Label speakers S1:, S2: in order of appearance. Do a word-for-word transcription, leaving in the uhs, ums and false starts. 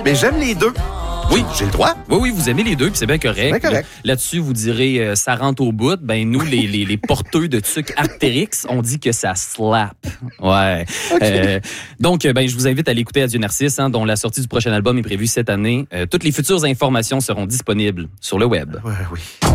S1: Mais j'aime les deux.
S2: Oui.
S1: J'ai le droit.
S2: Oui, oui, vous aimez les deux, puis c'est bien correct.
S1: Bien correct.
S2: Là-dessus, vous direz, euh, ça rentre au bout. Ben, nous, les, les, les porteux de trucs Artérix, on dit que ça slap. Ouais. Okay. Euh, donc, ben, je vous invite à aller écouter Adieu Narcisse, hein, dont la sortie du prochain album est prévue cette année. Euh, toutes les futures informations seront disponibles sur le web.
S1: Ouais, oui.